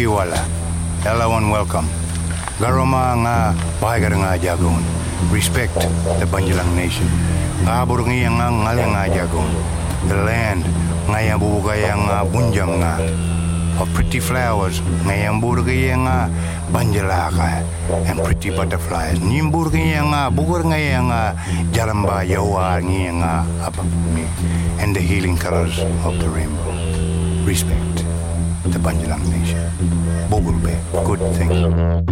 Tiwala. Everyone welcome. Garoma nga bahagar nga jagon. Respect the Banjalang nation. Abur nga ngalang nga jagon. The land nga yang bubugay nga bunjam nga. Of pretty flowers nga yang burgay nga banjalaka and pretty butterflies. Nimburgay nga bugur nga yang jalamba yawa nga apapumi and the healing colors of the rainbow. Respect the Banjalang nation. Bogulbe, good thing.